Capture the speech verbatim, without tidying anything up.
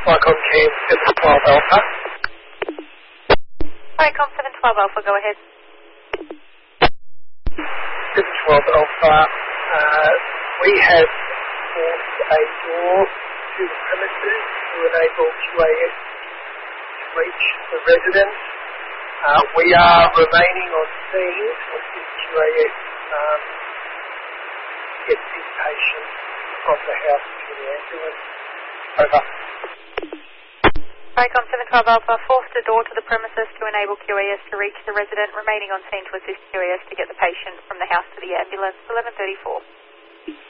Vicom Cam seven twelve Alpha. Vicom seven twelve Alpha, go ahead. seven twelve Alpha, uh, we have forced a door to the premises to enable Q A S to reach the residents. Uh, we are remaining on scene to assist Q A S um, get the patient from the house to the ambulance. Over. Vicom seven twelve Alpha, forced a door to the premises to enable Q A S to reach the resident, remaining on scene to assist Q A S to get the patient from the house to the ambulance. eleven thirty-four.